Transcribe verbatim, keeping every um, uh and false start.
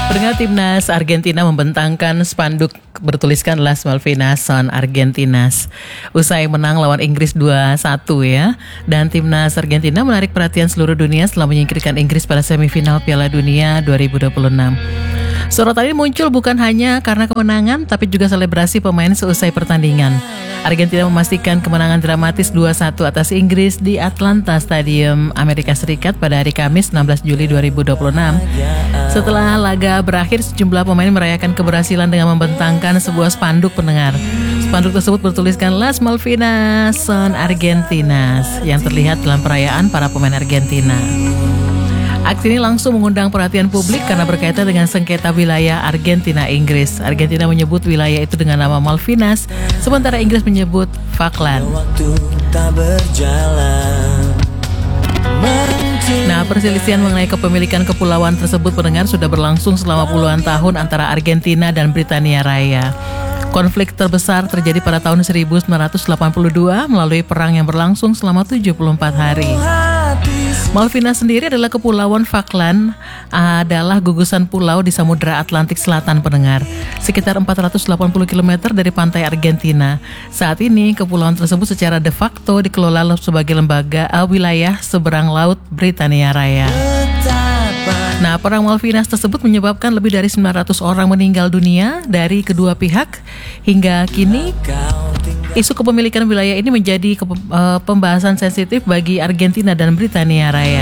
Pendengar, timnas Argentina membentangkan spanduk bertuliskan Las Malvinas son Argentinas usai menang lawan Inggris dua satu ya. Dan timnas Argentina menarik perhatian seluruh dunia setelah menyingkirkan Inggris pada semifinal Piala Dunia dua ribu dua puluh enam. Sorotan ini muncul bukan hanya karena kemenangan, tapi juga selebrasi pemain seusai pertandingan. Argentina memastikan kemenangan dramatis dua satu atas Inggris di Atlanta Stadium, Amerika Serikat pada hari Kamis enam belas Juli dua ribu dua puluh enam. Setelah laga berakhir, sejumlah pemain merayakan keberhasilan dengan membentangkan sebuah spanduk pendengar. Spanduk tersebut bertuliskan Las Malvinas son Argentinas yang terlihat dalam perayaan para pemain Argentina. Aksi ini langsung mengundang perhatian publik karena berkaitan dengan sengketa wilayah Argentina-Inggris. Argentina menyebut wilayah itu dengan nama Malvinas, sementara Inggris menyebut Falkland. Nah, perselisihan mengenai kepemilikan kepulauan tersebut pendengar sudah berlangsung selama puluhan tahun antara Argentina dan Britania Raya. Konflik terbesar terjadi pada tahun seribu sembilan ratus delapan puluh dua melalui perang yang berlangsung selama tujuh puluh empat hari. Malvinas sendiri adalah kepulauan Falkland, adalah gugusan pulau di Samudra Atlantik Selatan pendengar, sekitar empat ratus delapan puluh kilometer dari pantai Argentina. Saat ini kepulauan tersebut secara de facto dikelola sebagai lembaga uh, wilayah seberang laut Britania Raya. Nah, perang Malvinas tersebut menyebabkan lebih dari sembilan ratus orang meninggal dunia dari kedua pihak. Hingga kini, isu kepemilikan wilayah ini menjadi ke, uh, pembahasan sensitif bagi Argentina dan Britania Raya.